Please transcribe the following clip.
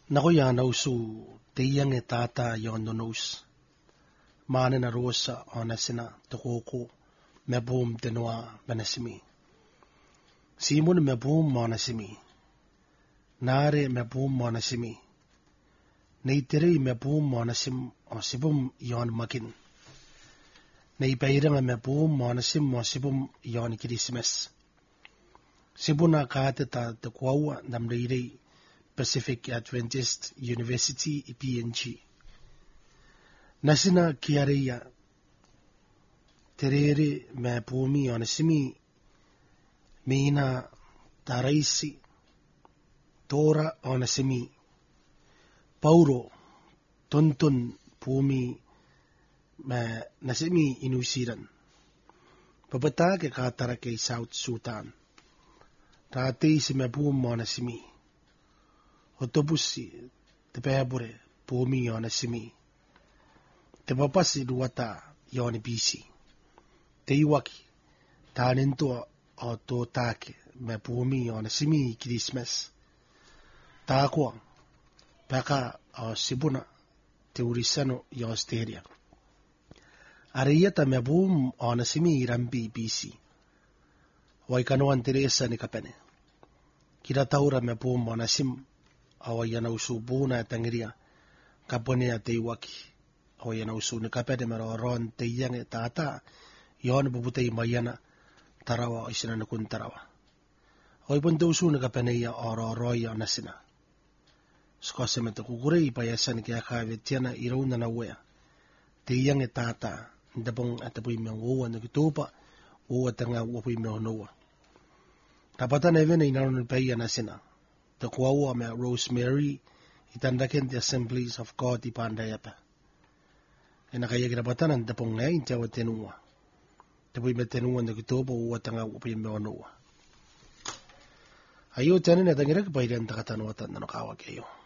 Nagoya nausu teyang e tata yondo nous. Mane na rosa onasina tokoko mebum tenua benasimi. Simon mebum monasimi. Nare mebum monasimi. Neitere mebum monasim o sibum yon makin. Neipairanga mebum monasim o sibum yon kirismes. Sibuna kateta te kwawa namreirei Pacific Adventist University PNG. Nasina kiareya terere me pumi onasimi mina taraisi tora onasimi pauro tontun pumi me nasimi inusiran. Papata ke katara ke South Sudan. Rati si me pum onasimi. Otobusi te pebure pumi onasimi. Te papasi duata yoni bisi. Te iwaki taninto o to take me pumi onasimi Christmas. Takwa peka o sibuna te urisano yo Australia. Arieta me pum onasimi rambi bisi. Waikanoan Teresa ni kapene. Kira taura me pum onasim awayana usubuna tangiria kapone te iwaki. Awayana usu ni kapene mero ron te yange tata yon bubutay mayana tarawa isina na kun tarawa. Away punta usu ni kapene ya oro roya nasina. Skose meta kukure ipayasan kaya kavetiana irauna na wea. Te yange tata ndabong atapuy me wowa na kitupa wowa tanga wapuy me honowa. Tapatan even inaron paya nasina. Te kuawa me Rosemary itandaken the Assemblies of God ipandayapa. Ina kaya kinapatan ang tapong ngayon tiyawa tenuwa. Tapoy me tenuwa na kitupa wowa tanga wapuy me honowa. Ayo tiyanin na tangirak pailan takatanwatan na nakawag kayo.